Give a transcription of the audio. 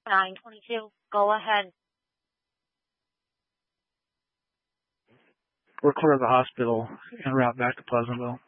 922. Go ahead. We're clear of the hospital en route back to Pleasantville.